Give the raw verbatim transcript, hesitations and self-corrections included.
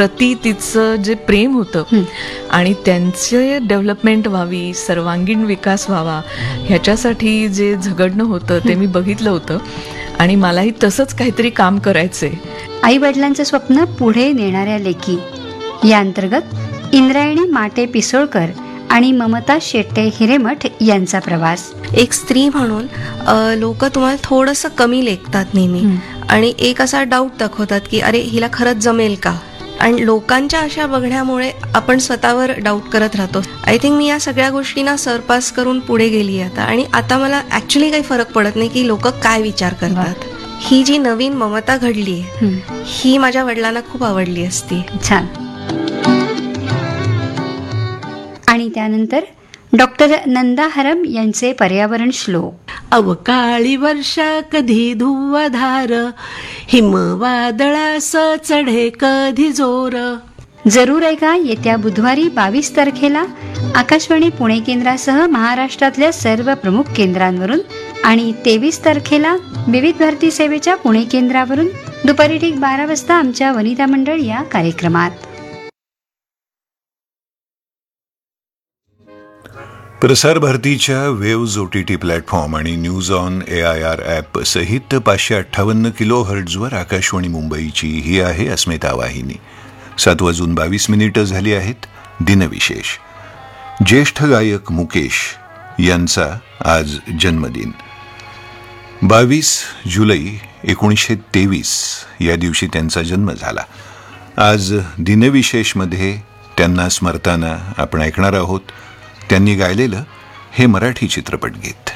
प्रति तिचं जे प्रेम होतं आणि त्यांचे डेव्हलपमेंट व्हावी, सर्वांगीण विकास व्हावा ह्याच्यासाठी जे झगडणं होतं ते मी बघितलं होतं आणि मलाही तसंच काहीतरी काम करायचंय. आई वडिलांचं स्वप्न पुढे नेणाऱ्या लेकी या अंतर्गत इंद्रायणी माटे पिसोळकर आणि ममता शेट्टे हिरेमठ यांचा प्रवास. एक स्त्री म्हणून लोक तुम्हाला थोडंसं कमी लेखतात नेहमी आणि एक असा डाऊट दाखवतात की अरे हिला खरंच जमेल का, आणि लोकांच्या अशा बघण्यामुळे आपण स्वतःवर डाऊट करत राहतो. आय थिंक मी या सगळ्या गोष्टींना सरपास करून पुढे गेली आता, आणि आता मला ऍक्च्युली काही फरक पडत नाही की लोक काय विचार करतात. ही जी नवीन ममता घडली ही माझ्या वडिलांना खूप आवडली असती. छान. आणि त्यानंतर डॉक्टर नंदा हरम यांचे पर्यावरण श्लोक. अवकाळी वर्षा कधी धुव्वाधार, हिम वादळास चढे कधी जोर. जरूर ऐका येत्या बुधवारी बावीस तारखेला आकाशवाणी पुणे केंद्रासह महाराष्ट्रातल्या सर्व प्रमुख केंद्रांवरून आणि तेवीस तारखेला विविध भारती सेवेच्या पुणे केंद्रावरून दुपारी ठीक बारा वाजता आमच्या वनिता मंडळ या कार्यक्रमात. प्रसार भारतीच्या waves O T T platform आणि news on A I R app सहित पाचशे अठ्ठावन्न किलो हर्ट्झवर आकाशवाणी मुंबईची ही आहे अस्मिता वाहिनी. सात वाजून बावीस मिनिटं झाली आहेत. दिनविशेष. ज्येष्ठ गायक मुकेश यांचा आज जन्मदिन. बावीस जुलै एकोणीसशे तेवीस या दिवशी त्यांचा जन्म झाला. आज दिनविशेषमध्ये त्यांना स्मरताना आपण ऐकणार आहोत त्यांनी गायलेलं हे मराठी चित्रपट गीत.